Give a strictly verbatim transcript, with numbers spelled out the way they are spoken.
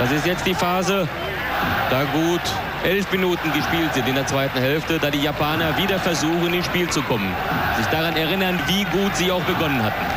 Das ist jetzt die Phase, da gut elf Minuten gespielt sind in der zweiten Hälfte, da die Japaner wieder versuchen, ins Spiel zu kommen. Sich daran erinnern, wie gut sie auch begonnen hatten.